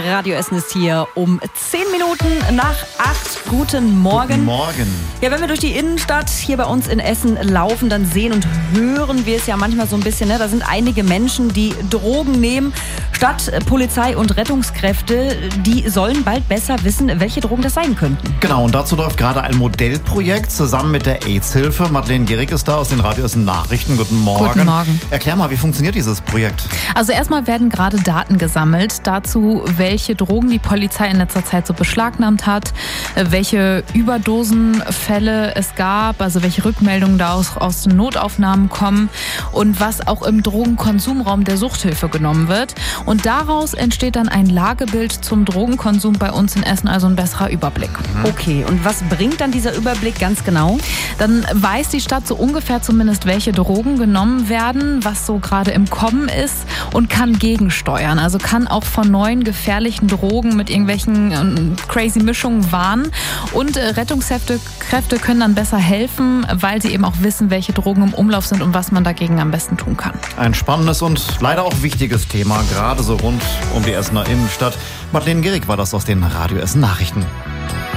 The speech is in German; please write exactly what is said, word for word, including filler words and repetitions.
Radio Essen ist hier um zehn Minuten nach acht. Guten Morgen. Guten Morgen. Ja, wenn wir durch die Innenstadt hier bei uns in Essen laufen, dann sehen und hören wir es ja manchmal so ein bisschen. Ne? Da sind einige Menschen, die Drogen nehmen. Stadt, Polizei und Rettungskräfte, die sollen bald besser wissen, welche Drogen das sein könnten. Genau, und dazu läuft gerade ein Modellprojekt zusammen mit der AIDS-Hilfe. Madeleine Gehrig ist da aus den Radio Essen Nachrichten. Guten Morgen. Guten Morgen. Erklär mal, wie funktioniert dieses Projekt? Also erstmal werden gerade Daten gesammelt dazu, welche Drogen die Polizei in letzter Zeit so beschlagnahmt hat, welche Überdosenfälle es gab, also welche Rückmeldungen da aus, aus den Notaufnahmen kommen und was auch im Drogenkonsumraum der Suchthilfe genommen wird. Und daraus entsteht dann ein Lagebild zum Drogenkonsum bei uns in Essen, also ein besserer Überblick. Okay, und was bringt dann dieser Überblick ganz genau? Dann weiß die Stadt so ungefähr zumindest, welche Drogen genommen werden, was so gerade im Kommen ist und kann gegensteuern. Also kann auch von neuen gefährlichen Drogen mit irgendwelchen ähm, crazy Mischungen warnen. Und äh, Rettungskräfte Kräfte können dann besser helfen, weil sie eben auch wissen, welche Drogen im Umlauf sind und was man dagegen am besten tun kann. Ein spannendes und leider auch wichtiges Thema, gerade so rund um die Essener Innenstadt. Madeleine Gehrig war das aus den Radio Essen Nachrichten.